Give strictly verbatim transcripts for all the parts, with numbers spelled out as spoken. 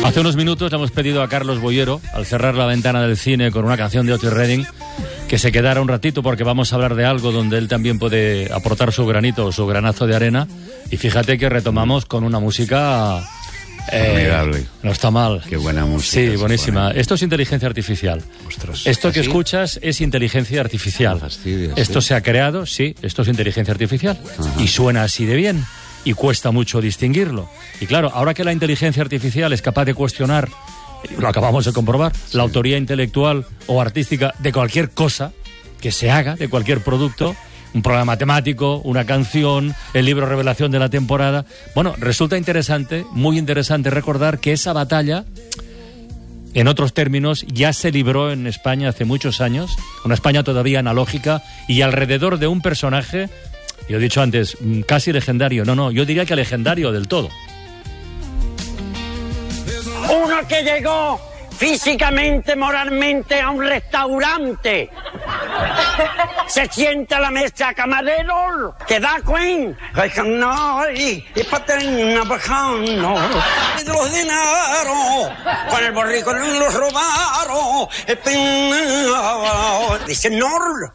Hace unos minutos le hemos pedido a Carlos Boyero, al cerrar la ventana del cine con una canción de Otis Redding, que se quedara un ratito porque vamos a hablar de algo donde él también puede aportar su granito o su granazo de arena. Y fíjate que retomamos con una música... Eh, no está mal. Qué buena música. Sí, buenísima. Esto es inteligencia artificial. Ostras. Esto que ¿sí? escuchas es inteligencia artificial. Fastidio, esto sí. se ha creado, sí, esto es inteligencia artificial. Ajá. Y suena así de bien. Y cuesta mucho distinguirlo. Y claro, ahora que la inteligencia artificial es capaz de cuestionar, lo acabamos de comprobar, sí. la autoría intelectual o artística de cualquier cosa que se haga, de cualquier producto, un programa matemático, una canción, el libro revelación de la temporada. Bueno, resulta interesante, muy interesante recordar que esa batalla, en otros términos, ya se libró en España hace muchos años, una España todavía analógica y alrededor de un personaje, yo he dicho antes, casi legendario, no, no, yo diría que legendario del todo. Uno que llegó físicamente, moralmente a un restaurante, se sienta a la mesa camarero, que da Queen, y los dineros, con el borrico los robaron, dice Nor,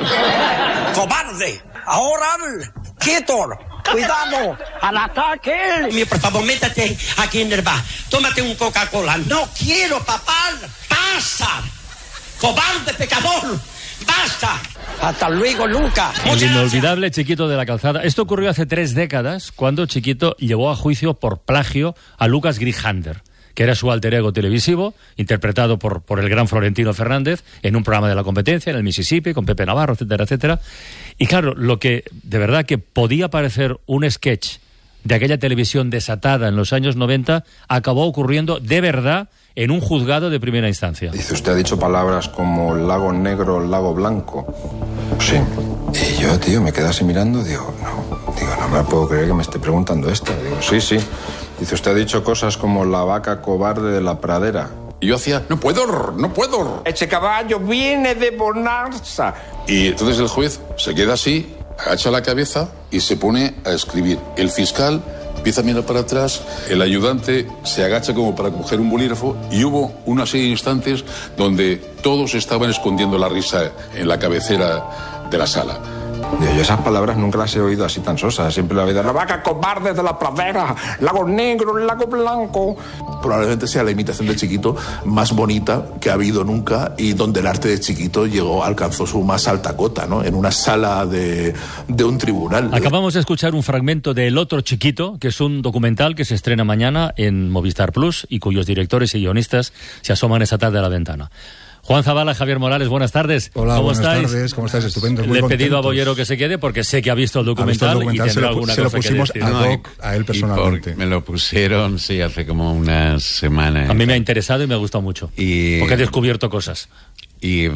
cobarde, ahora quieto. Cuidado, al ataque. Por favor, métate aquí en el bar. Tómate un Coca-Cola. No quiero, papá. Pasa. Cobarde, pecador. Basta. Hasta luego, Luca. El inolvidable Chiquito de la Calzada. Esto ocurrió hace tres décadas, cuando Chiquito llevó a juicio por plagio a Lucas Grighander, que era su alter ego televisivo, interpretado por, por el gran Florentino Fernández, en un programa de la competencia, en el Mississippi, con Pepe Navarro, etcétera, etcétera. Y claro, lo que de verdad que podía parecer un sketch de aquella televisión desatada en los años noventa, acabó ocurriendo de verdad en un juzgado de primera instancia. Dice, usted ha dicho palabras como lago negro, lago blanco. Sí. Y yo, tío, me quedé así mirando, digo, no, digo, no me puedo creer que me esté preguntando esto. Digo, sí, sí. Dice, usted ha dicho cosas como la vaca cobarde de la pradera. Y yo hacía, no puedo, no puedo. Ese caballo viene de Bonanza. Y entonces el juez se queda así, agacha la cabeza y se pone a escribir. El fiscal empieza a mirar para atrás, el ayudante se agacha como para coger un bolígrafo y hubo una serie de instantes donde todos estaban escondiendo la risa en la cabecera de la sala. Yo esas palabras nunca las he oído así tan sosas. Siempre la he oído, la vaca cobarde de la pradera, lago negro, lago blanco. Probablemente sea la imitación de Chiquito más bonita que ha habido nunca y donde el arte de Chiquito llegó, alcanzó su más alta cota, ¿no? En una sala de, de un tribunal. Acabamos de escuchar un fragmento de El otro Chiquito, que es un documental que se estrena mañana en Movistar Plus y cuyos directores y guionistas se asoman esta tarde a la ventana. Juan Zabala, Javier Morales, buenas tardes. Hola, ¿Cómo buenas estáis? tardes, ¿cómo estáis? Estupendo. Le he pedido a Boyero que se quede porque sé que ha visto el documental, visto el documental y tendrá se lo, alguna se cosa lo pusimos que decir. ad hoc a él personalmente. Me lo pusieron, sí, hace como unas semanas. A mí me ha interesado y me ha gustado mucho, y, porque he descubierto cosas. Y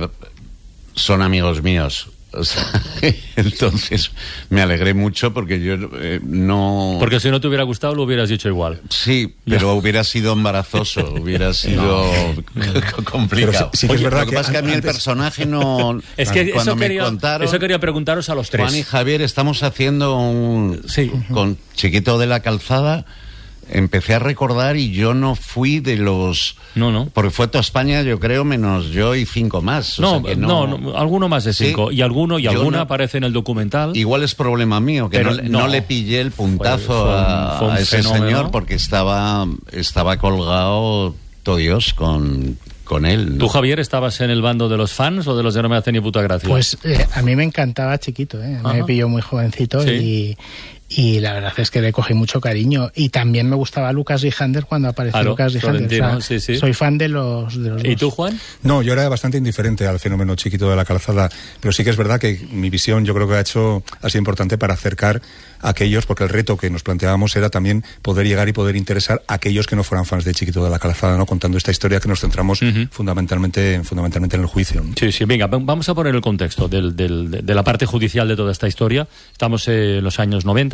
son amigos míos. O sea, entonces me alegré mucho porque yo eh, no... Porque si no te hubiera gustado lo hubieras dicho igual. Sí, pero no. hubiera sido embarazoso, hubiera sido no. complicado. Sí, sí que Oye, es verdad lo que, que pasa es que a mí antes... el personaje no... Es que cuando eso, me quería, contaron, eso quería preguntaros a los tres. Juan y Javier, estamos haciendo un... Sí. Con Chiquito de la Calzada... Empecé a recordar y yo no fui de los... No, no. Porque fue toda España, yo creo, menos yo y cinco más. O no, sea que no, no, no, alguno más de cinco. ¿Sí? Y alguno y yo alguna no... aparece en el documental. Igual es problema mío, que no, no, no le pillé el puntazo fue, fue un, a, fue un a ese fenómeno. Señor porque estaba, estaba colgado todo Dios con... con él, ¿no? ¿Tú, Javier, estabas en el bando de los fans o de los que no me hacen ni puta gracia? Pues eh, a mí me encantaba Chiquito, ¿eh? Me pilló muy jovencito. ¿Sí? y... Y la verdad es que le cogí mucho cariño. Y también me gustaba Lucas Grighander cuando apareció claro, Lucas Grighander. O sea, sí, sí. Soy fan de los, de los ¿Y dos. tú, Juan? No, yo era bastante indiferente al fenómeno Chiquito de la Calzada. Pero sí que es verdad que mi visión yo creo que ha hecho ha sido importante para acercar a aquellos, porque el reto que nos planteábamos era también poder llegar y poder interesar a aquellos que no fueran fans de Chiquito de la Calzada, ¿no? Contando esta historia que nos centramos uh-huh. fundamentalmente, fundamentalmente en el juicio, ¿no? Sí, sí, venga, vamos a poner el contexto del, del, de la parte judicial de toda esta historia. Estamos en los años noventa,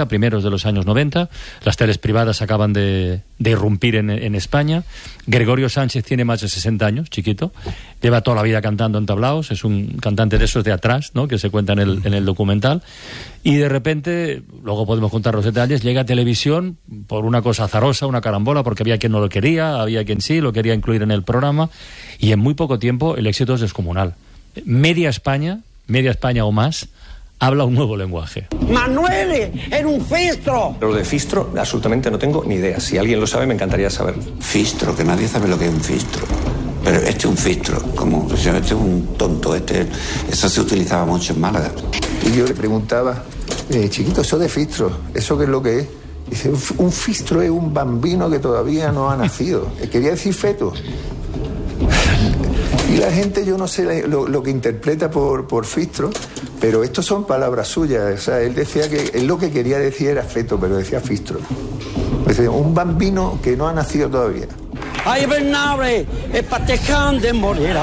primeros de los años noventa. Las teles privadas acaban de, de irrumpir en, en España. Gregorio Sánchez tiene más de sesenta años, chiquito. Lleva toda la vida cantando en tablaos. Es un cantante de esos de atrás, ¿no?, que se cuenta en el, en el documental. Y de repente, luego podemos contar los detalles, llega a televisión por una cosa azarosa, una carambola, porque había quien no lo quería, había quien sí, lo quería incluir en el programa. Y en muy poco tiempo el éxito es descomunal. Media España, media España o más, habla un nuevo lenguaje. Manuel, era un fistro. Lo de fistro, absolutamente no tengo ni idea. Si alguien lo sabe, me encantaría saberlo. Fistro, que nadie sabe lo que es un fistro. Pero este es un fistro, como este es un tonto, este, eso se utilizaba mucho en Málaga. Y yo le preguntaba, eh, chiquito, ¿eso de fistro? ¿Eso qué es lo que es? Dice, un fistro es un bambino que todavía no ha nacido. Quería decir feto. Y la gente, yo no sé lo, lo que interpreta por, por fistro, pero estos son palabras suyas. O sea, él decía que él lo que quería decir era feto, pero decía fistro. Decía, un bambino que no ha nacido todavía. Ay, Bernabe, es patecán de morera.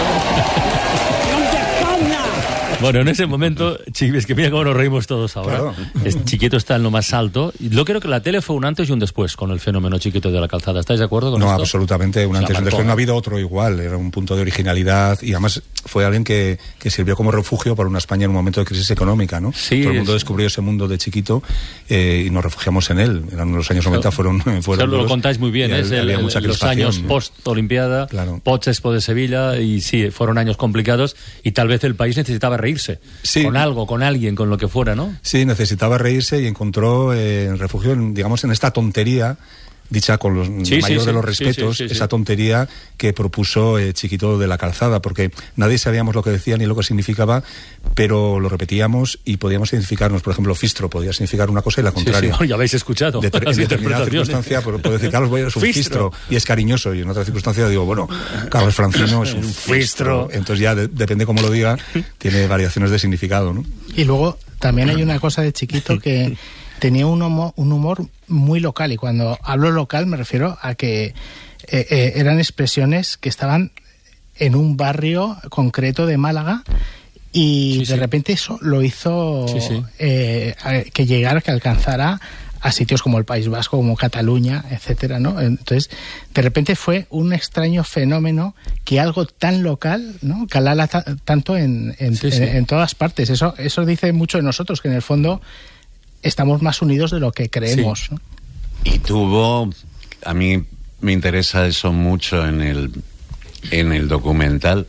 Bueno, en ese momento, es que mira cómo nos reímos todos ahora. Claro. Es, Chiquito está en lo más alto. Yo creo que la tele fue un antes y un después con el fenómeno Chiquito de la Calzada. ¿Estáis de acuerdo con no, esto? No, absolutamente. Un antes y un después. No ha habido otro igual. Era un punto de originalidad y además fue alguien que, que sirvió como refugio para una España en un momento de crisis económica, ¿no? Sí, todo el mundo es... descubrió ese mundo de Chiquito eh, y nos refugiamos en él. En los años noventa fueron... fueron lo contáis muy bien. Es el, el, los años ¿no? post-Olimpiada, claro. post-Expo de Sevilla, y sí, fueron años complicados y tal vez el país necesitaba reírse. Sí. Con algo, con alguien, con lo que fuera, ¿no? Sí, necesitaba reírse y encontró eh, refugio, en, digamos, en esta tontería, dicha con los sí, mayor sí, de los sí, respetos, sí, sí, sí, esa sí. tontería que propuso eh, Chiquito de la Calzada, porque nadie sabíamos lo que decía ni lo que significaba, pero lo repetíamos y podíamos identificarnos. Por ejemplo, fistro podía significar una cosa y la contraria. Sí, sí, ya habéis escuchado. De, en determinada circunstancia puedo decir, Carlos Boyer es un fistro. fistro y es cariñoso, y en otra circunstancia digo, bueno, Carlos Francino es un fistro. Entonces ya de, depende cómo lo diga, tiene variaciones de significado, ¿no? Y luego también hay una cosa de Chiquito que tenía un humor, un humor muy local, y cuando hablo local me refiero a que eh, eh, eran expresiones que estaban en un barrio concreto de Málaga y sí, de sí. repente eso lo hizo sí, sí. Eh, que llegara, que alcanzara a sitios como el País Vasco, como Cataluña, etcétera, ¿no? Entonces, de repente fue un extraño fenómeno que algo tan local, ¿no?, calara ta- tanto en, en, sí, en, sí. en todas partes. Eso, eso dice mucho de nosotros, que en el fondo estamos más unidos de lo que creemos, sí. ¿no? Y tuvo, a mí me interesa eso mucho en el en el documental,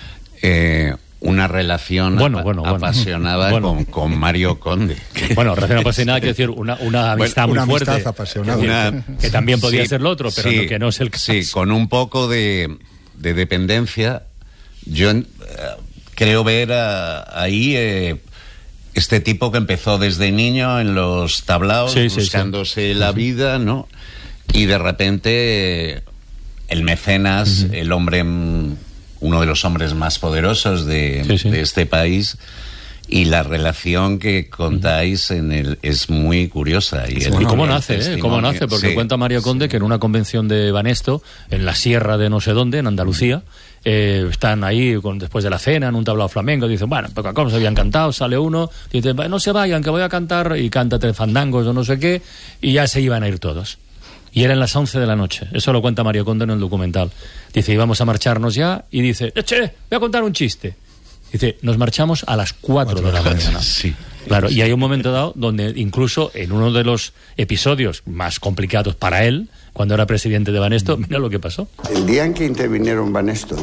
eh, una relación bueno, apa- bueno, bueno. apasionada bueno. Con, con Mario Conde. Bueno, relación apasionada quiere decir una, una amistad bueno, muy una fuerte. Amistad apasionada. Que, una, que también podía sí, ser lo otro, pero sí, no, que no es el caso. Sí, con un poco de, de dependencia. Yo uh, creo ver uh, ahí eh, este tipo que empezó desde niño en los tablaos, sí, sí, buscándose sí. la vida, ¿no? Y de repente el mecenas, uh-huh. el hombre, uno de los hombres más poderosos de, sí, sí. de este país, y la relación que contáis en el es muy curiosa. Y, el, ¿Y cómo el nace? ¿eh? ¿Cómo nace? Porque sí, cuenta Mario Conde sí. que en una convención de Banesto, en la sierra de no sé dónde, en Andalucía, eh, están ahí con, después de la cena en un tablao flamenco, dicen, bueno, Coca-Cola se habían cantado, sale uno, dice, no se vayan, que voy a cantar, y cántate fandangos o no sé qué, y ya se iban a ir todos. Y eran las once de la noche. Eso lo cuenta Mario Conde en el documental. Dice, íbamos a marcharnos ya, y dice, che, voy a contar un chiste. Dice, nos marchamos a las cuatro de la mañana. Sí. Claro, y hay un momento dado donde incluso en uno de los episodios más complicados para él, cuando era presidente de Banesto, mira lo que pasó. El día en que intervinieron Banesto,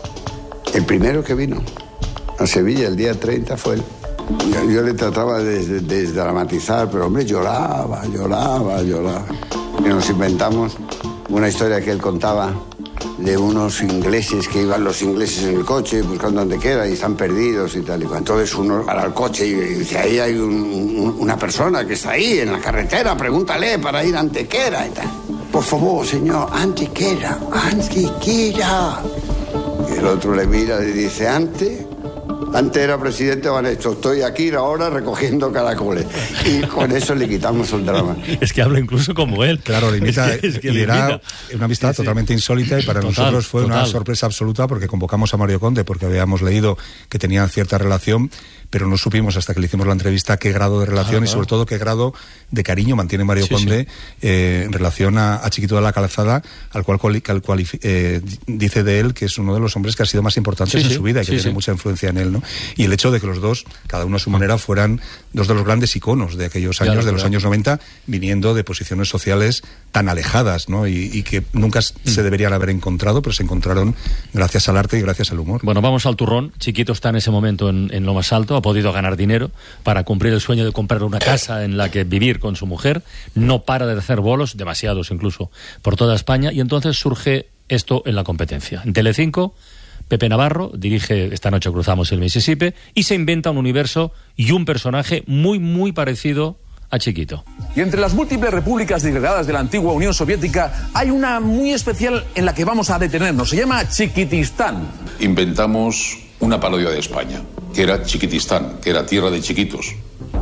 el primero que vino a Sevilla, el día treinta, fue él. Yo, yo le trataba de, de, de dramatizar, pero hombre, lloraba, lloraba, lloraba. Y nos inventamos una historia que él contaba de unos ingleses que iban los ingleses en el coche buscando donde queda y están perdidos y tal y cual. Entonces uno para el coche y dice, ahí hay un, un, una persona que está ahí en la carretera, pregúntale para ir a Antequera y tal. Por favor, señor, Antequera, Antequera. Y el otro le mira y dice, ante, Antes era presidente de Banesto, estoy aquí ahora recogiendo caracoles. Y con eso le quitamos el drama. Es que habla incluso como él. Claro, le imita, es que, es que y era una amistad sí, sí. totalmente insólita, y para total, nosotros fue total. una sorpresa absoluta, porque convocamos a Mario Conde porque habíamos leído que tenían cierta relación, pero no supimos hasta que le hicimos la entrevista qué grado de relación ah, y sobre todo qué grado de cariño mantiene Mario sí, Conde sí. Eh, en relación a, a Chiquito de la Calzada, al cual, al cual eh, dice de él que es uno de los hombres que ha sido más importantes sí, en sí. su vida y que sí, tiene sí. mucha influencia en él, ¿no? Y el hecho de que los dos, cada uno a su manera, fueran dos de los grandes iconos de aquellos años, claro, de los claro. años noventa, viniendo de posiciones sociales tan alejadas, ¿no? Y, y que nunca mm. se deberían haber encontrado, pero se encontraron gracias al arte y gracias al humor. Bueno, vamos al turrón. Chiquito está en ese momento en, en lo más alto, ha podido ganar dinero para cumplir el sueño de comprar una casa en la que vivir con su mujer, no para de hacer bolos, demasiados incluso, por toda España, y entonces surge esto en la competencia. En Telecinco, Pepe Navarro dirige Esta noche cruzamos el Mississippi y se inventa un universo y un personaje muy, muy parecido a Chiquito. Y entre las múltiples repúblicas degradadas de la antigua Unión Soviética hay una muy especial en la que vamos a detenernos. Se llama Chiquitistán. Inventamos una parodia de España, que era Chiquitistán, que era tierra de chiquitos.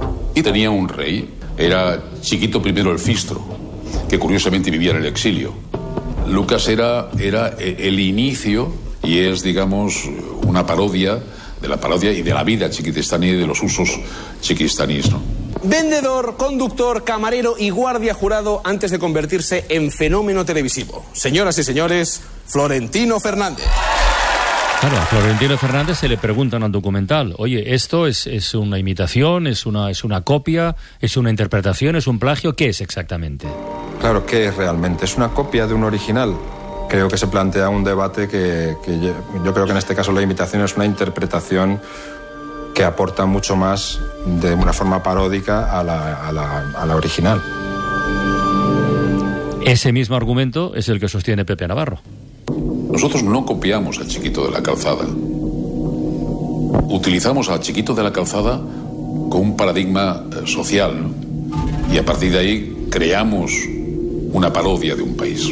Y tenía un rey, era Chiquito primero el Fistro, que curiosamente vivía en el exilio. Lucas era, era el inicio y es, digamos, una parodia de la parodia y de la vida chiquitistaní y de los usos chiquistanís, ¿no? Vendedor, conductor, camarero y guardia jurado antes de convertirse en fenómeno televisivo. Señoras y señores, Florentino Fernández. Claro, a Florentino Fernández se le pregunta en el documental, oye, ¿esto es, es una imitación, es una, es una copia, es una interpretación, es un plagio? ¿Qué es exactamente? Claro, ¿qué es realmente? ¿Es una copia de un original? Creo que se plantea un debate que, que yo, yo creo que en este caso la imitación es una interpretación que aporta mucho más de una forma paródica a la, a la, a la original. Ese mismo argumento es el que sostiene Pepe Navarro. Nosotros no copiamos al Chiquito de la Calzada. Utilizamos al Chiquito de la Calzada con un paradigma social, ¿no? Y a partir de ahí creamos una parodia de un país.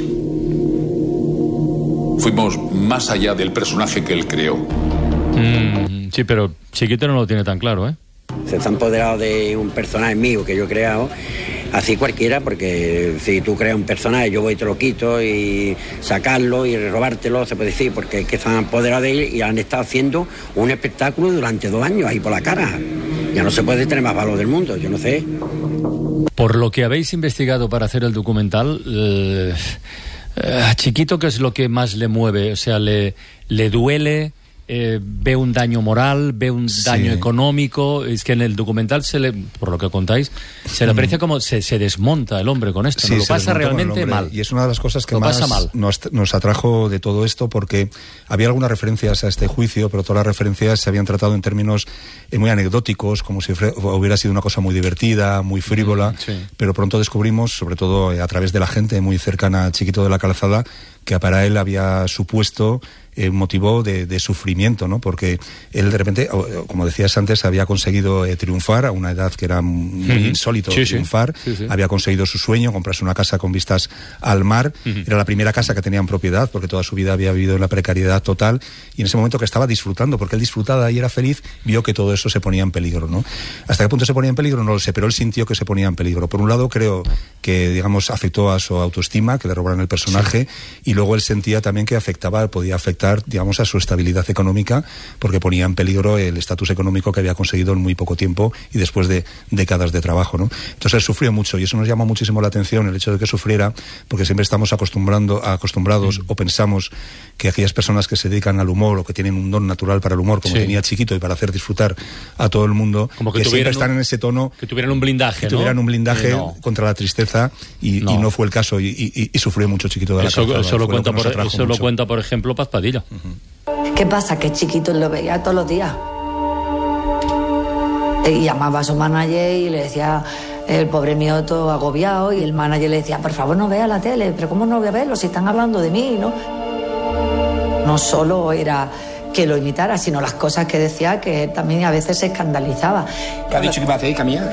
Fuimos más allá del personaje que él creó. Mm, sí, pero Chiquito no lo tiene tan claro, ¿eh? Se está empoderado de un personaje mío que yo he creado. Así cualquiera, porque si tú creas un personaje, yo voy y te lo quito y sacarlo y robártelo, se puede decir, porque es que están apoderados de él y han estado haciendo un espectáculo durante dos años ahí por la cara. Ya no se puede tener más valor del mundo, yo no sé. Por lo que habéis investigado para hacer el documental, eh, a Chiquito, ¿qué es lo que más le mueve? O sea, ¿le, le duele? Eh, ¿Ve un daño moral? ¿Ve un sí. daño económico? Es que en el documental, se le, por lo que contáis, se le aprecia como se, se desmonta el hombre con esto. Sí, ¿no? Lo pasa realmente mal. Y es una de las cosas que lo más nos, nos atrajo de todo esto, porque había algunas referencias a este juicio, pero todas las referencias se habían tratado en términos eh, muy anecdóticos, como si hubiera sido una cosa muy divertida, muy frívola, sí. Pero pronto descubrimos, sobre todo eh, a través de la gente muy cercana a Chiquito de la Calzada, que para él había supuesto eh, motivo de, de sufrimiento, ¿no? Porque él de repente, como decías antes, había conseguido eh, triunfar a una edad que era muy uh-huh. insólito sí, triunfar, sí. Sí, sí. Había conseguido su sueño, comprarse una casa con vistas al mar, uh-huh. Era la primera casa que tenía en propiedad, porque toda su vida había vivido en la precariedad total, y en ese momento que estaba disfrutando, porque él disfrutaba y era feliz, vio que todo eso se ponía en peligro, ¿no? ¿Hasta qué punto se ponía en peligro? No lo sé, pero él sintió que se ponía en peligro. Por un lado, creo que, digamos, afectó a su autoestima, que le robaron el personaje, sí. Y luego él sentía también que afectaba, podía afectar, digamos, a su estabilidad económica, porque ponía en peligro el estatus económico que había conseguido en muy poco tiempo y después de décadas de trabajo, ¿no? Entonces él sufrió mucho, y eso nos llama muchísimo la atención, el hecho de que sufriera, porque siempre estamos acostumbrando, acostumbrados mm. o pensamos que aquellas personas que se dedican al humor o que tienen un don natural para el humor, como sí. tenía Chiquito, y para hacer disfrutar a todo el mundo, como que, que siempre están un, en ese tono, que tuvieran un blindaje, que ¿no? tuvieran un blindaje eh, no. contra la tristeza, y no. y no fue el caso, y, y, y sufrió mucho Chiquito de la eso, Calzada. Eso lo cuenta, por, eso lo cuenta, por ejemplo, Paz Padilla. Uh-huh. ¿Qué pasa? Que Chiquito lo veía todos los días. Y llamaba a su manager y le decía, el pobre mío todo agobiado, y el manager le decía, por favor no vea la tele. Pero ¿cómo no voy a verlo si están hablando de mí, no? No solo era que lo imitara, sino las cosas que decía, que también a veces se escandalizaba. ¿Qué ha dicho que iba a hacer, hija mía?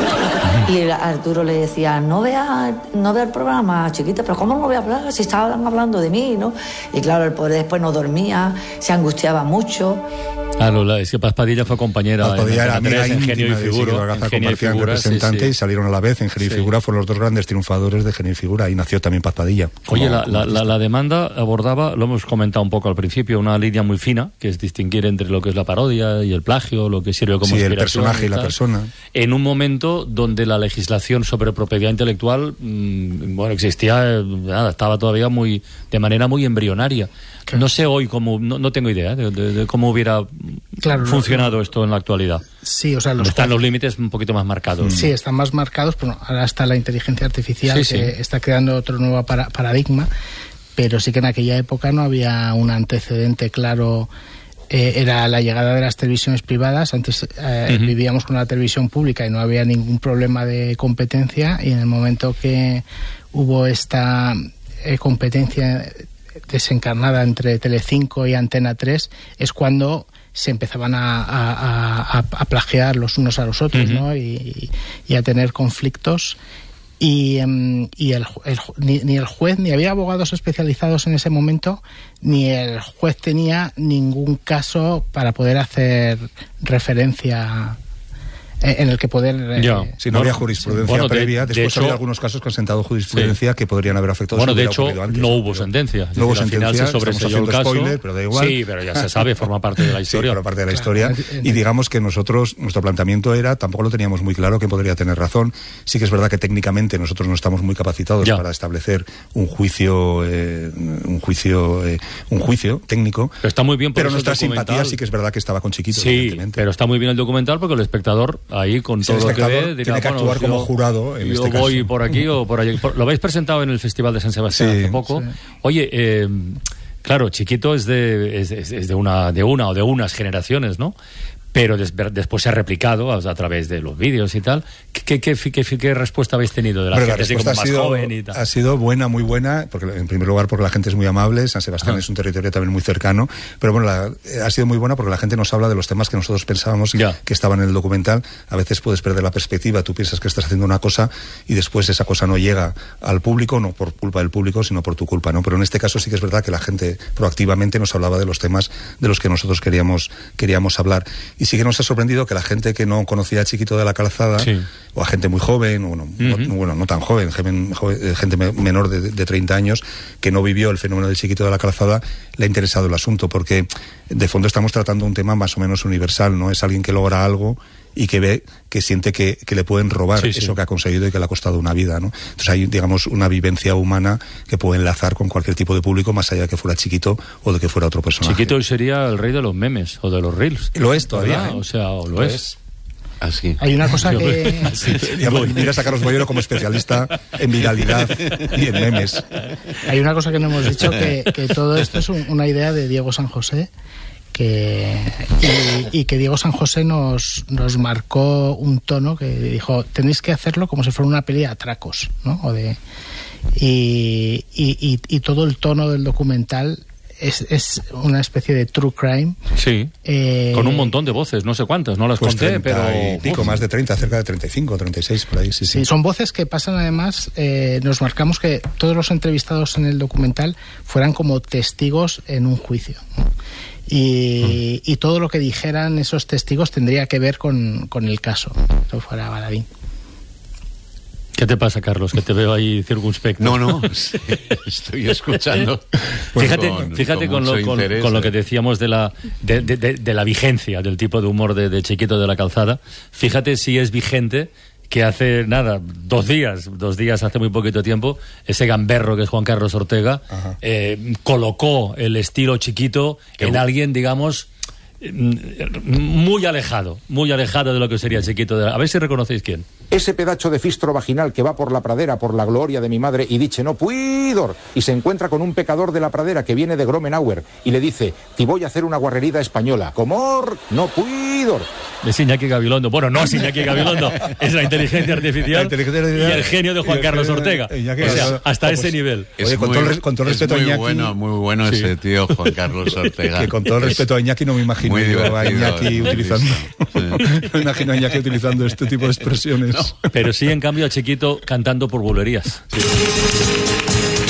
Y Arturo le decía, no vea, no vea el programa, chiquita, pero ¿cómo no voy a hablar si estaban hablando de mí, no? Y claro, el pobre después no dormía, se angustiaba mucho. Claro, es que Paz Padilla fue compañera Paz Padilla era en, en, en Genio y Figura. Compartían representante sí, sí. y salieron a la vez. En Genio y sí. Figura fueron los dos grandes triunfadores de Genio y Figura. Y nació también Paz Padilla. Oye, como, la, como la, la demanda abordaba, lo hemos comentado un poco al principio, una línea muy fina, que es distinguir entre lo que es la parodia y el plagio, lo que sirve como sí, inspiración. El personaje y, y la persona. En un momento donde la legislación sobre propiedad intelectual, mmm, bueno, existía, nada, estaba todavía muy de manera muy embrionaria. No sé hoy cómo, no, no tengo idea de, de, de cómo hubiera claro, funcionado no, esto en la actualidad. Sí, o sea, los están los límites un poquito más marcados. Sí, están más marcados, pero ahora está la inteligencia artificial sí, que sí. está creando otro nuevo para, paradigma, pero sí que en aquella época no había un antecedente claro. Eh, era la llegada de las televisiones privadas. Antes eh, uh-huh. vivíamos con la televisión pública y no había ningún problema de competencia, y en el momento que hubo esta eh, competencia desencarnada entre Telecinco y Antena tres es cuando se empezaban a, a, a, a plagiar los unos a los otros, uh-huh. ¿no? y, y a tener conflictos. Y, um, y el, el, ni, ni el juez, ni había abogados especializados en ese momento, ni el juez tenía ningún caso para poder hacer referencia en el que poder... Eh, ya. Si no había jurisprudencia bueno, previa, de, después de hecho, había algunos casos que han sentado jurisprudencia sí. que podrían haber afectado... Bueno, de hecho, no hubo sentencia. No hubo sentencia, se sobreseyó el caso. Spoiler, pero da igual. Sí, pero ya se sabe, forma parte de la historia. Sí, forma parte de la historia. Claro. Y digamos que nosotros, nuestro planteamiento era, tampoco lo teníamos muy claro, que podría tener razón. Sí que es verdad que técnicamente nosotros no estamos muy capacitados ya. para establecer un juicio, eh, un juicio, eh, un juicio técnico. Pero está muy bien. Pero nuestra simpatía sí que es verdad que estaba con Chiquito. Sí, pero está muy bien el documental porque el espectador ahí con todo que ve, dirá, tiene que actuar bueno, como yo, jurado en yo este voy caso. por aquí o por allí. Lo habéis presentado en el Festival de San Sebastián sí, hace poco. Sí. Oye, eh, claro, Chiquito es de, es, es de, una, de una o de unas generaciones, ¿no? Pero des, después se ha replicado a, a través de los vídeos y tal. ¿Qué, qué, qué, qué, qué respuesta habéis tenido de la Pero gente la así como más sido, joven y tal? Ha sido buena, muy buena, porque en primer lugar porque la gente es muy amable, San Sebastián ah. es un territorio también muy cercano, pero bueno, la, ha sido muy buena porque la gente nos habla de los temas que nosotros pensábamos ya. que estaban en el documental. A veces puedes perder la perspectiva, tú piensas que estás haciendo una cosa y después esa cosa no llega al público, no por culpa del público, sino por tu culpa, ¿no? Pero en este caso sí que es verdad que la gente proactivamente nos hablaba de los temas de los que nosotros queríamos, queríamos hablar. Y sí que nos ha sorprendido que la gente que no conocía a Chiquito de la Calzada, sí. o a gente muy joven, o no, uh-huh. no, bueno, no tan joven, gente menor de, de treinta años, que no vivió el fenómeno del Chiquito de la Calzada, le ha interesado el asunto, porque de fondo estamos tratando un tema más o menos universal, ¿no? Es alguien que logra algo y que ve, que siente que, que le pueden robar sí, eso sí. que ha conseguido y que le ha costado una vida, ¿no? Entonces hay, digamos, una vivencia humana que puede enlazar con cualquier tipo de público, más allá de que fuera Chiquito o de que fuera otro personaje. Chiquito hoy sería el rey de los memes o de los reels. Lo es todavía, ¿eh? O sea, o lo, lo es. es. Así. Hay una cosa que... Sí, digamos, mira a Carlos Boyero como especialista en viralidad y en memes. Hay una cosa que no hemos dicho, que, que todo esto es un, una idea de Diego San José, que y, y que Diego San José nos, nos marcó un tono que dijo, tenéis que hacerlo como si fuera una peli de atracos, ¿no? O de, y, y, y, y todo el tono del documental es, es una especie de true crime. Sí, eh, con un montón de voces, no sé cuántas, no las pues conté, pero... Y pico, más de treinta, cerca de treinta y cinco, treinta y seis, por ahí, sí, sí. Sí, son voces que pasan además, eh, nos marcamos que todos los entrevistados en el documental fueran como testigos en un juicio, ¿no? Y, y todo lo que dijeran esos testigos tendría que ver con, con el caso, si fuera Baladín. ¿Qué te pasa, Carlos? Que te veo ahí circunspecto. No, no, sí, estoy escuchando. Pues fíjate con, fíjate con, con, lo, con, interés, con lo que decíamos de la, de, de, de, de la vigencia del tipo de humor de, de Chiquito de la Calzada. Fíjate si es vigente que hace, nada, dos días, dos días hace muy poquito tiempo, ese gamberro que es Juan Carlos Ortega, eh, colocó el estilo Chiquito Qué en bu- alguien, digamos, muy alejado, muy alejado de lo que sería Chiquito. De la... A ver si reconocéis quién. Ese pedacho de fistro vaginal que va por la pradera, por la gloria de mi madre, y dice, no puidor, y se encuentra con un pecador de la pradera que viene de Gromenauer, y le dice, te voy a hacer una guarrerida española, comor, no puidor. Es Iñaki Gabilondo. Bueno, no es Iñaki Gabilondo, es la inteligencia artificial, la inteligencia artificial y el genio de Juan Carlos Ortega. Iñaki, o sea, hasta pues, ese nivel. Oye, con, muy, todo el, con todo el respeto muy a Iñaki... Bueno, muy bueno sí. ese tío, Juan Carlos Ortega. Que con todo el respeto a Iñaki no me imagino yo a Iñaki utilizando... Sí. No me imagino a Iñaki utilizando este tipo de expresiones. No, pero sí, en cambio, a Chiquito cantando por bulerías. Sí.